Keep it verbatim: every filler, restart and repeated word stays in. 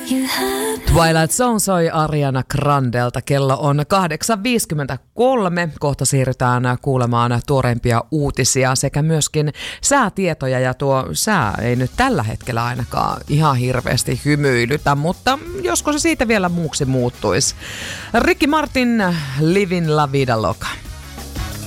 Twilight Zone soi Ariana Grandelta. Kello on kahdeksan viisikymmentäkolme. Kohta siirrytään kuulemaan tuoreimpia uutisia sekä myöskin säätietoja. Ja tuo sää ei nyt tällä hetkellä ainakaan ihan hirveästi hymyilytä, mutta josko se siitä vielä muuksi muuttuisi. Ricky Martin, Livin La Vida Loca.